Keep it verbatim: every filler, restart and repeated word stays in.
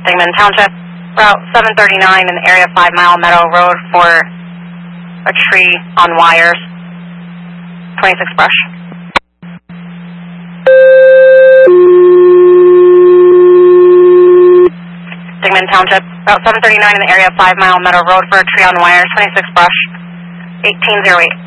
Dingman Township, Route seven thirty-nine in the area of Five Mile Meadow Road for a tree on wires, twenty-six brush. Dingman Township, Route seven thirty-nine in the area of Five Mile Meadow Road for a tree on wires, twenty-six brush, eighteen oh eight.